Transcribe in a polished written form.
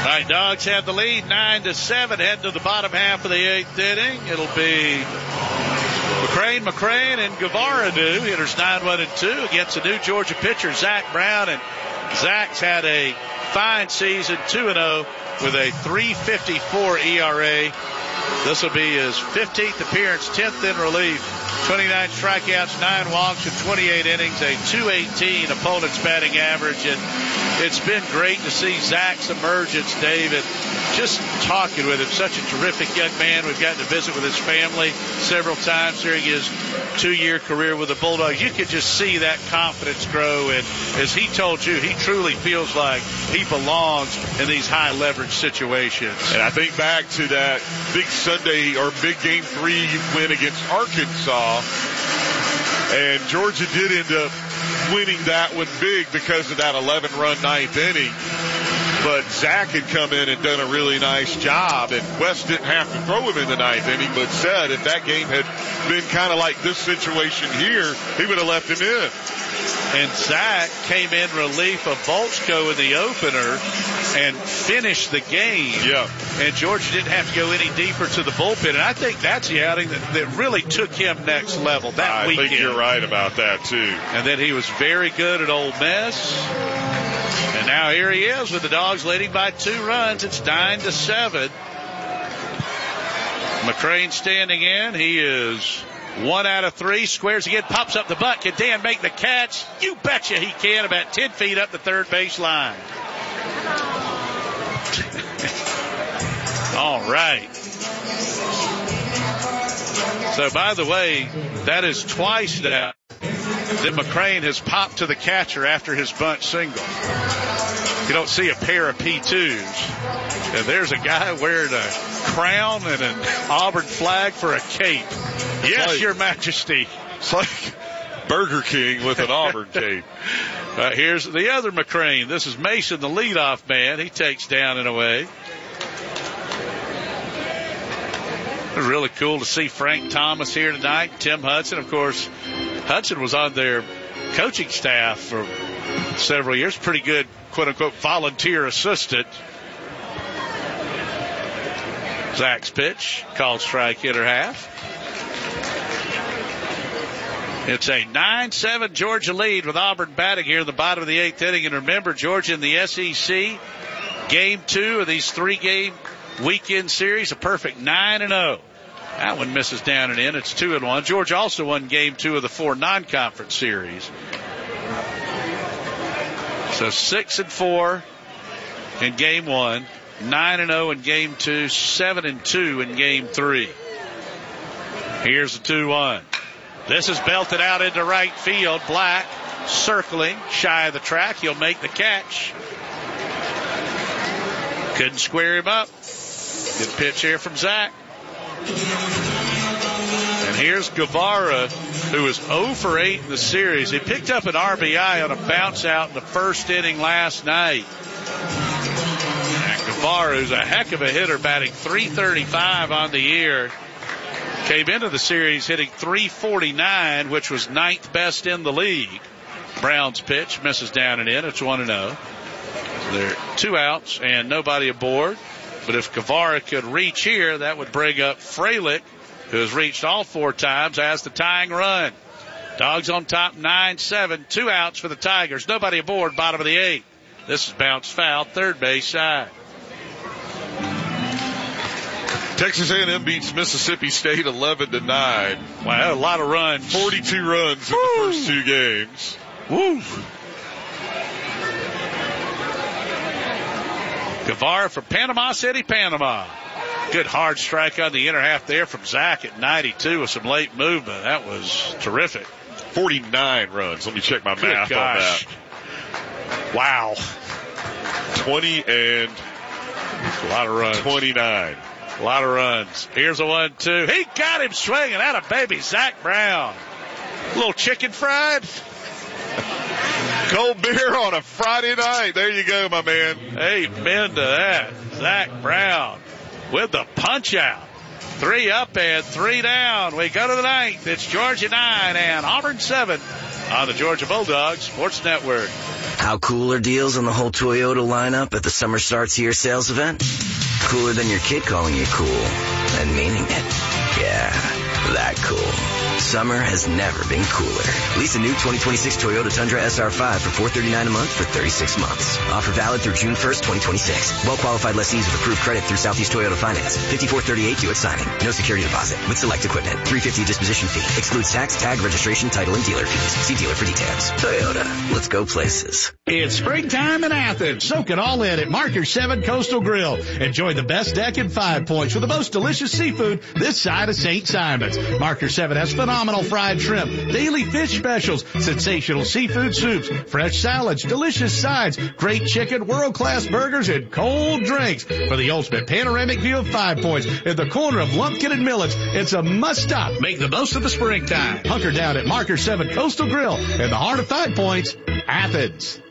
right, Dogs have the lead 9-7, heading to the bottom half of the 8th inning. It'll be McCrane, and Guevara do. Hitters 9-1 and 2 against the new Georgia pitcher, Zach Brown. And Zach's had a fine season, 2-0 with a 3.54 ERA. This will be his 15th appearance, 10th in relief. 29 strikeouts, 9 walks in 28 innings, a .218 opponent's batting average. And it's been great to see Zach's emergence, David. Just talking with him, such a terrific young man. We've gotten to visit with his family several times during his 2-year career with the Bulldogs. You could just see that confidence grow. And as he told you, he truly feels like he belongs in these high leverage situations. And I think back to that big Sunday or big game 3 win against Arkansas. And Georgia did end up winning that one big because of that 11-run 9th inning. But Zach had come in and done a really nice job, and West didn't have to throw him in the 9th inning, but said if that game had been kind of like this situation here, he would have left him in. And Zach came in relief of Bolchko in the opener and finished the game. Yeah. And Georgia didn't have to go any deeper to the bullpen. And I think that's the outing that really took him next level that weekend. I think you're right about that, too. And then he was very good at Ole Miss. And now here he is with the Dogs leading by 2 runs. It's 9-7. McCrane standing in. He is 1 out of 3. Squares again, pops up the butt. Can Dan make the catch? You betcha he can, about 10 feet up the third base line. All right. So, by the way, that is twice now that McCrane has popped to the catcher after his bunt single. You don't see a pair of P2s. And there's a guy wearing a crown and an Auburn flag for a cape. Yes, like, Your Majesty. It's like Burger King with an Auburn cape. Here's the other McCrane. This is Mason, the leadoff man. He takes down and away. It was really cool to see Frank Thomas here tonight. Tim Hudson, of course. Hudson was on their coaching staff for several years. Pretty good, quote-unquote, volunteer assistant. Zach's pitch, called strike, hitter half. It's a 9-7 Georgia lead with Auburn batting here in the bottom of the 8th inning. And remember, Georgia in the SEC, game 2 of these 3-game weekend series, a perfect 9-0. That one misses down and in. It's 2-1. Georgia also won game 2 of the 4 non-conference series. So 6-4 in game 1, 9-0 in game 2, 7-2 in game 3. Here's the 2-1. This is belted out into right field. Black circling shy of the track. He'll make the catch. Couldn't square him up. Good pitch here from Zach. And here's Guevara, who is 0 for 8 in the series. He picked up an RBI on a bounce out in the first inning last night. And Guevara, who's a heck of a hitter, batting .335 on the year, came into the series hitting .349, which was 9th best in the league. Brown's pitch misses down and in. It's 1-0. So there are 2 outs and nobody aboard. But if Guevara could reach here, that would bring up Fralick, who has reached all 4 times as the tying run. Dogs on top, 9-7. 2 outs for the Tigers. Nobody aboard, bottom of the 8th. This is bounced foul, third base side. Texas A&M beats Mississippi State 11-9. Wow, a lot of runs. 42 runs in the first 2 games. Woo! Guevara from Panama City, Panama. Good hard strike on the inner half there from Zach at 92 with some late movement. That was terrific. 49 runs. Let me check my math on that. Wow. 20 and a lot of runs. 29. A lot of runs. Here's a 1-2. He got him swinging out of baby Zach Brown. A little chicken fried. Cold beer on a Friday night. There you go, my man. Amen to that. Zach Brown with the punch out. 3 up and 3 down. We go to the 9th. It's Georgia 9 and Auburn 7. on the Georgia Bulldogs Sports Network. How cool are deals on the whole Toyota lineup at the Summer Starts Here sales event? Cooler than your kid calling you cool and meaning it. Yeah, that cool. Summer has never been cooler. Lease a new 2026 Toyota Tundra SR5 for $439 a month for 36 months. Offer valid through June 1st, 2026. Well-qualified lessees with approved credit through Southeast Toyota Finance. $54.38 due at signing. No security deposit. With select equipment. $350 disposition fee. Excludes tax, tag, registration, title, and dealer fees. See dealer for details. Toyota. Let's go places. It's springtime in Athens. Soak it all in at Marker 7 Coastal Grill. Enjoy the best deck and 5 Points with the most delicious seafood this side of St. Simon's. Marker 7 has phenomenal fried shrimp, daily fish specials, sensational seafood soups, fresh salads, delicious sides, great chicken, world-class burgers, and cold drinks. For the ultimate panoramic view of 5 Points in the corner of Lumpkin and Millets, it's a must-stop. Make the most of the springtime. Hunker down at Marker 7 Coastal Grill in the heart of 5 Points, Athens.